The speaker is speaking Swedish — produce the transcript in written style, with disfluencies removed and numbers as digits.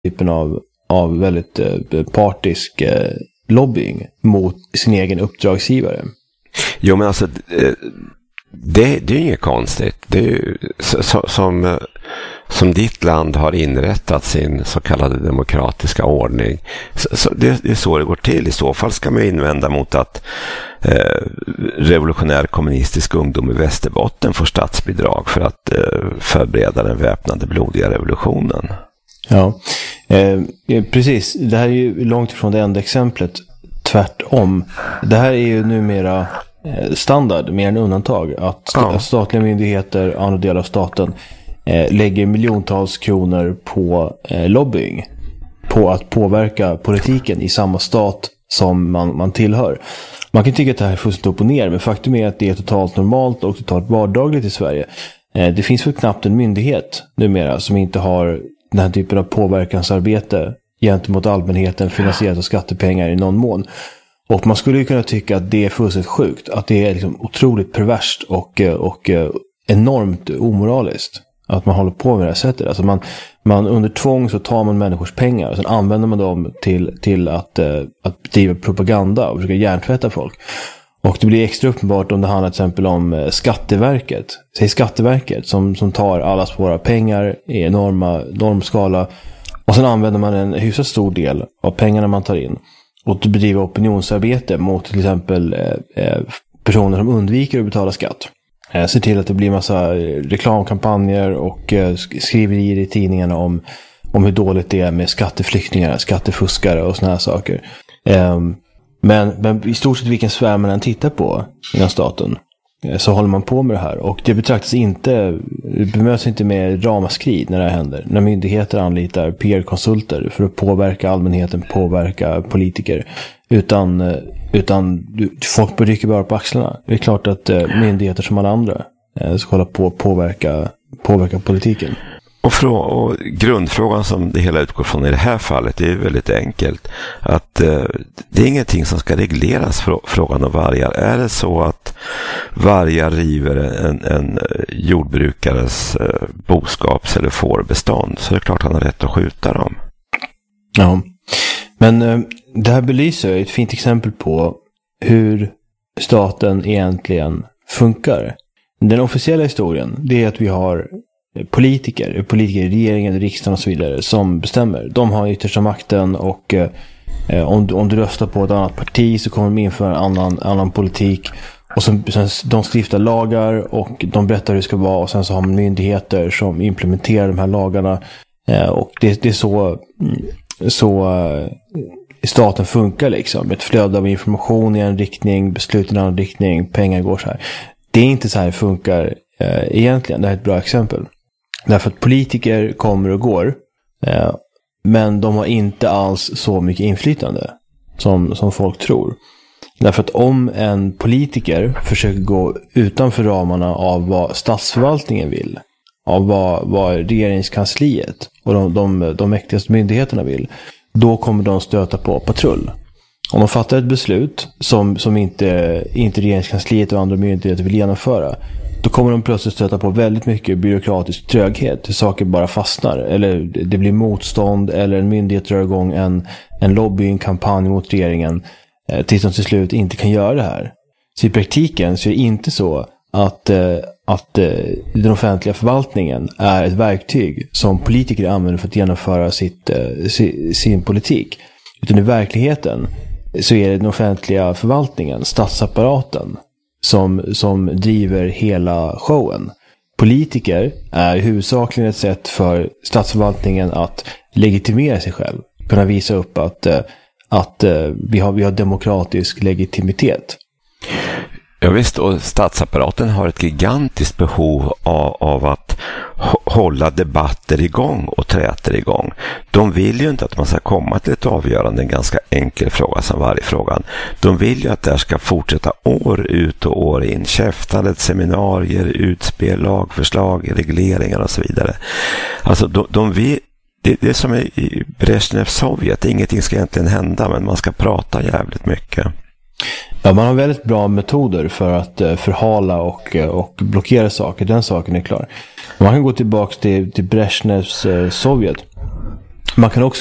typen av väldigt partisk lobbying mot sin egen uppdragsgivare. Jo, men alltså det är inget konstigt. Det är ju som ditt land har inrättat sin så kallade demokratiska ordning. Det är så det går till. I så fall ska man invända mot att revolutionär kommunistisk ungdom i Västerbotten får statsbidrag för att förbereda den väpnade blodiga revolutionen. Ja, precis. Det här är ju långt ifrån det enda exemplet. Tvärtom. Det här är ju numera standard, mer än undantag, att statliga myndigheter, andra delar av staten, lägger miljontals kronor på lobbying, på att påverka politiken i samma stat som man tillhör. Man kan tycka att det här är fullständigt upp och ner, men faktum är att det är totalt normalt och totalt vardagligt i Sverige. Det finns väl knappt en myndighet numera som inte har den här typen av påverkansarbete gentemot allmänheten finansierat av skattepengar i någon mån. Och man skulle ju kunna tycka att det är fullständigt sjukt, att det är liksom otroligt perverst och enormt omoraliskt att man håller på med det här sättet. Alltså man under tvång så tar man människors pengar och sen använder man dem till att bedriva propaganda och försöka hjärntvätta folk. Och det blir extra uppenbart om det handlar till exempel om Skatteverket. Säg Skatteverket som tar allas våra pengar i enorm skala, och sen använder man en hyfsat stor del av pengarna man tar in och bedriva opinionsarbete mot till exempel personer som undviker att betala skatt. Se till att det blir massa reklamkampanjer och skriverier i tidningarna om hur dåligt det är med skatteflyktingar, skattefuskare och såna här saker. Men i stort sett vilken sfär man än tittar på inom staten så håller man på med det här. Och det bemöts inte med ramaskri när det händer. När myndigheter anlitar PR-konsulter för att påverka allmänheten, påverka politiker. Utan folk rycker bara på axlarna. Det är klart att myndigheter som alla andra ska hålla på att påverka politiken. Och grundfrågan som det hela utgår från i det här fallet är väldigt enkelt. Att det är ingenting som ska regleras, frågan om vargar. Är det så att vargar river en jordbrukares boskaps- eller fårbestånd, så är det klart han har rätt att skjuta dem. Ja, men det här belyser ett fint exempel på hur staten egentligen funkar. Den officiella historien, det är att vi har politiker i regeringen, riksdagen och så vidare som bestämmer. De har yttersta makten, och om du röstar på ett annat parti så kommer de införa en annan politik, och sen de stiftar lagar och de berättar hur det ska vara, och sen så har man myndigheter som implementerar de här lagarna, och det är så staten funkar liksom. Ett flöde av information i en riktning, beslut i en annan riktning, pengar går så här. Det är inte så här det funkar egentligen. Det här är ett bra exempel. Därför att politiker kommer och går, men de har inte alls så mycket inflytande som folk tror. Därför att om en politiker försöker gå utanför ramarna av vad statsförvaltningen vill, av vad regeringskansliet och de mäktigaste myndigheterna vill, då kommer de stöta på patrull. Om de fattar ett beslut som inte regeringskansliet och andra myndigheter vill genomföra, då kommer de plötsligt stöta på väldigt mycket byråkratisk tröghet. Hur saker bara fastnar. Eller det blir motstånd, eller en myndighet drar igång en lobbyingkampanj mot regeringen tills de till slut inte kan göra det här. Så i praktiken så är det inte så att den offentliga förvaltningen är ett verktyg som politiker använder för att genomföra sin politik. Utan i verkligheten så är det den offentliga förvaltningen, statsapparaten, som driver hela showen. Politiker är huvudsakligen ett sätt för statsförvaltningen att legitimera sig själv. Kunna visa upp att vi har demokratisk legitimitet. Ja visst, och statsapparaten har ett gigantiskt behov av att hålla debatter igång och träter igång. De vill ju inte att man ska komma till ett avgörande, en ganska enkel fråga som varje frågan. De vill ju att det ska fortsätta år ut och år in. Käftalet, seminarier, utspel, lagförslag, regleringar och så vidare. Alltså de vill, det är som i Brezhnevs Sovjet. Ingenting ska egentligen hända, men man ska prata jävligt mycket. Ja, man har väldigt bra metoder för att förhala och blockera saker. Den saken är klar. Man kan gå tillbaka till Brezhnevs Sovjet. Man kan också